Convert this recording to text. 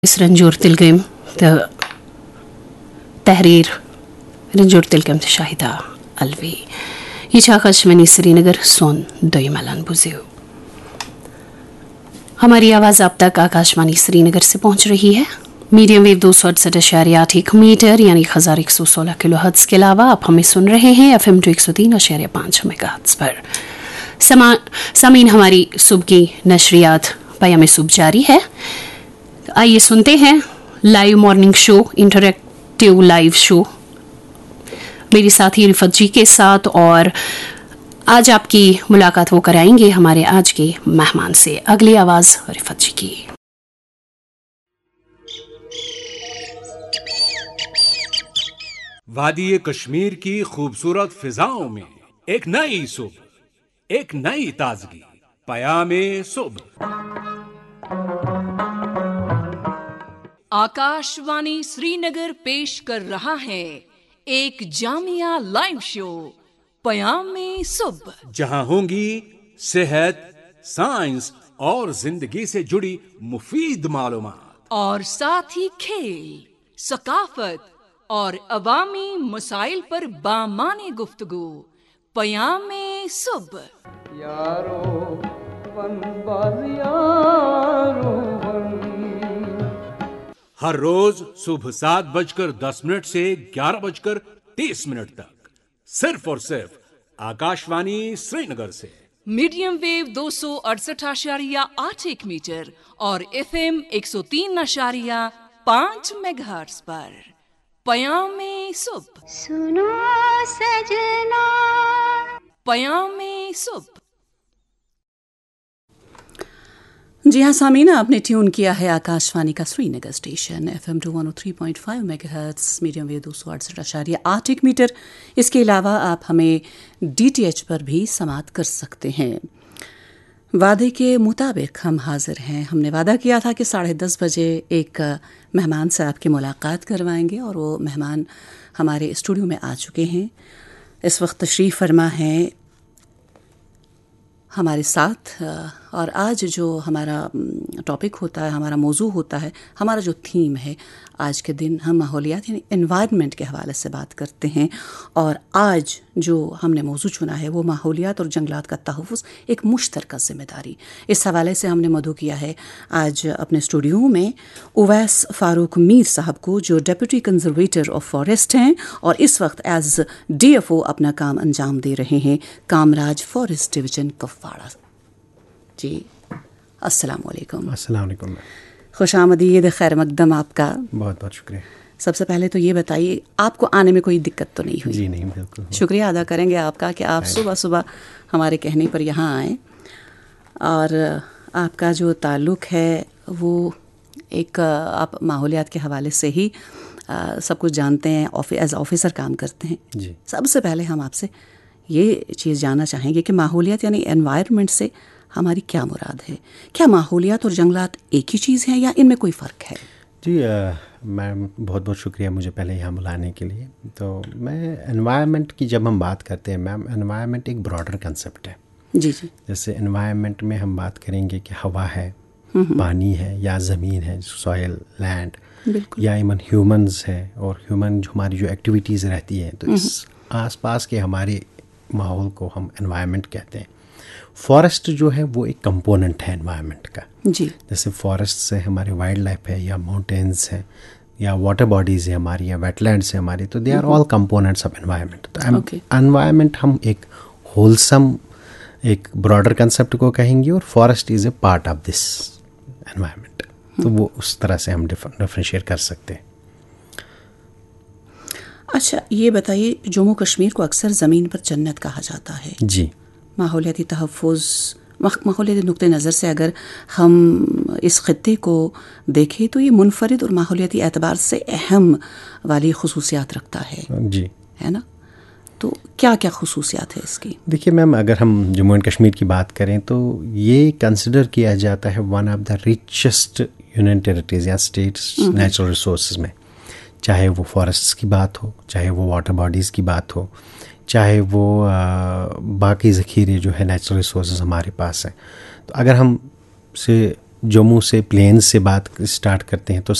رنجور تلقيم تحرير رنجور تلقيم شاهدة الوي يشاخش مني श्रीनगर सोन दोईमलन बुझेउ। हमारी आवाज़ आप तक आकाशवाणी श्रीनगर से पहुंच रही है। मीडियम वेव 268.8 मीटर यानी 1116 किलोहर्ट्ज़ के अलावा आप हमें सुन रहे हैं FM 103.5 मेगाहर्ट्ज़ पर। सामीन हमारी सुबह की नशरियात पयामे सुबह जारी है। आइए सुनते हैं live morning show, interactive live show मेरी साथी रिफत जी के साथ, और आज आपकी मुलाकात वो कराएंगे हमारे आज के मेहमान से। अगली आवाज रिफत जी की। वादी कश्मीर की खूबसूरत फिजाओं में एक नई सुबह, एक नई ताजगी, पयामे सुबह। आकाशवाणी श्रीनगर पेश कर रहा है एक जामिया लाइव शो पयामे सुबह, जहां होंगी सेहत, साइंस और जिंदगी से जुड़ी मुफीद मालूमात, और साथ ही खेल, सकाफत और अवामी मसाइल पर बामाने गुफ्तगू। पयामे सुबह। यारो बनबाज यारो हर रोज सुबह 7:10 से 11:30 तक, सिर्फ और सिर्फ आकाशवाणी श्रीनगर से। मीडियम वेव 268.8 मीटर और FM 103.5 मेगाहर्ट्ज पर। पयामे सुबह। सुनो सजना, पयामे सुबह। जी हाँ सामीन, आपने ट्यून किया है आकाशवाणी का Srinagar station FM 103.5 megahertz, medium wave 268.8 metre. इसके अलावा आप हमें DTH पर भी समात कर सकते हैं। वादे के मुताबिक हम हाजिर हैं। हमने वादा किया था कि 10:30 बजे एक मेहमान से आपकी मुलाकात करवाएंगे, और वो मेहमान हमारे स्टूडियो में आ चुके हैं। इस वक्त तशरीफ़ फरमा हैं हमारे साथ, और आज जो हमारा टॉपिक होता है, हमारा मौजू होता है, हमारा जो थीम है आज के दिन, हम माहौलियात यानी एनवायरनमेंट के हवाले से बात करते हैं। और आज जो हमने मौजू चुना है वो माहौलियात और जंगलात का तहफ़्फ़ुज़ एक मुश्तरका ज़िम्मेदारी। इस हवाले से हमने मदऊ किया है आज अपने स्टूडियो में उवैस फ़ारूक मीर साहब को, जो डेप्यूटी कंजर्वेटर ऑफ फॉरेस्ट हैं और इस वक्त एज DFO अपना काम अंजाम दे रहे हैं, कामराज फॉरेस्ट डिवीज़न कुपवाड़ा। जी अस्सलाम वालेकुम। अस्सलाम वालेकुम। खुशामदीद, खैर मकदम आपका। बहुत बहुत शुक्रिया। सबसे पहले तो ये बताइए, आपको आने में कोई दिक्कत तो नहीं हुई? जी नहीं, बिल्कुल। शुक्रिया अदा करेंगे आपका कि आप सुबह सुबह हमारे कहने पर यहाँ आए, और आपका जो ताल्लुक़ है वो एक, आप माहौलियात के हवाले से ही सब कुछ जानते हैं, एज ऑफिसर काम करते हैं। जी। सबसे पहले हम आपसे ये चीज़ जानना चाहेंगे कि माहौलियात यानी एनवायरनमेंट से हमारी क्या मुराद है? क्या माहौलियात और जंगलात एक ही चीज़ हैं या इनमें कोई फ़र्क है? जी मैम, बहुत बहुत शुक्रिया मुझे पहले यहाँ बुलाने के लिए। तो मैं एनवायरनमेंट की जब हम बात करते हैं मैम, एनवायरनमेंट एक ब्रॉडर कंसेप्ट है। जी जी। जैसे एनवायरनमेंट में हम बात करेंगे कि हवा है, पानी है, या ज़मीन है, सॉयल, लैंड, या इवन ह्यूमंस है, और ह्यूमन जो हमारी जो एक्टिविटीज़ रहती हैं, तो इस आसपास के हमारे माहौल को हम एनवायरनमेंट कहते हैं। फॉरेस्ट जो है वो एक कंपोनेंट है एनवायरनमेंट का। जी। जैसे फॉरेस्ट से हमारे वाइल्ड लाइफ है, या माउंटेन्स है, या वाटर बॉडीज़ है हमारी, या वेटलैंड्स है हमारी, तो they are all components of environment. तो एनवायरनमेंट हम एक होलसम, एक ब्रॉडर कंसेप्ट को कहेंगे, और forest is a part of this environment. तो वो उस तरह से हम डिफरेंशिएट कर सकते हैं। अच्छा, ये बताइए, जम्मू कश्मीर को अक्सर ज़मीन पर जन्नत कहा जाता है। जी। माहौलियाती तहफ़्फ़ुज़, माहौलियाती नुक्ते नज़र से अगर हम इस ख़ित्ते को देखें तो ये मुनफरिद और माहौलियाती एतबार से अहम वाली खुसूसियात रखता है। जी। है ना? तो क्या क्या खुसूसियात है इसकी? देखिए मैम, अगर हम जम्मू एंड कश्मीर की बात करें तो ये कंसिडर किया जाता है one of the richest union territories या स्टेट्स नेचुरल रिसोर्सेज में। चाहे वो फॉरेस्ट्स की बात हो, चाहे वो वाटर बॉडीज़ की बात हो, चाहे वो बाकी ज़ख़ीरे जो है नेचुरल रिसोर्सेज हमारे पास हैं। तो अगर हम से जम्मू से प्लेन्स से बात स्टार्ट करते हैं तो